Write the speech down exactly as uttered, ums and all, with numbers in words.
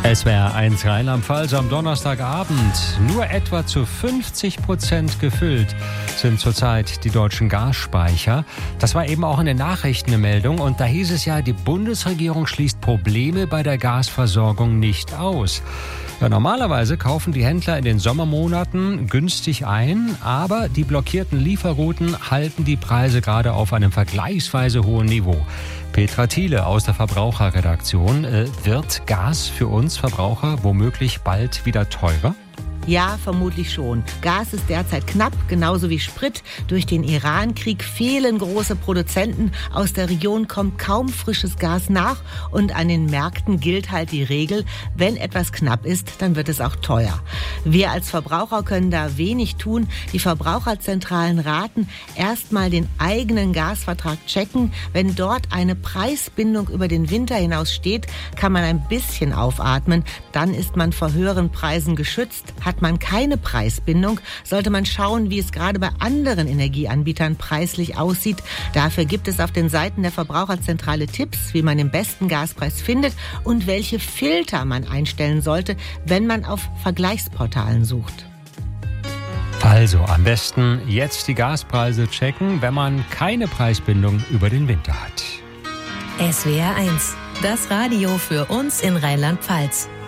S W R eins Rheinland-Pfalz am Donnerstagabend. Nur etwa zu fünfzig Prozent gefüllt sind zurzeit die deutschen Gasspeicher. Das war eben auch in den Nachrichten eine Meldung. Und da hieß es ja, die Bundesregierung schließt Probleme bei der Gasversorgung nicht aus. Ja, normalerweise kaufen die Händler in den Sommermonaten günstig ein, aber die blockierten Lieferrouten halten die Preise gerade auf einem vergleichsweise hohen Niveau. Petra Thiele aus der Verbraucherredaktion. Äh, wird Gas für uns Verbraucher womöglich bald wieder teurer? Ja, vermutlich schon. Gas ist derzeit knapp, genauso wie Sprit. Durch den Iran-Krieg fehlen große Produzenten. Aus der Region kommt kaum frisches Gas nach. Und an den Märkten gilt halt die Regel, wenn etwas knapp ist, dann wird es auch teuer. Wir als Verbraucher können da wenig tun. Die Verbraucherzentralen raten, erstmal den eigenen Gasvertrag checken. Wenn dort eine Preisbindung über den Winter hinaus steht, kann man ein bisschen aufatmen. Dann ist man vor höheren Preisen geschützt. Hat man keine Preisbindung, sollte man schauen, wie es gerade bei anderen Energieanbietern preislich aussieht. Dafür gibt es auf den Seiten der Verbraucherzentrale Tipps, wie man den besten Gaspreis findet und welche Filter man einstellen sollte, wenn man auf Vergleichsportalen sucht. Also am besten jetzt die Gaspreise checken, wenn man keine Preisbindung über den Winter hat. S W R eins, das Radio für uns in Rheinland-Pfalz.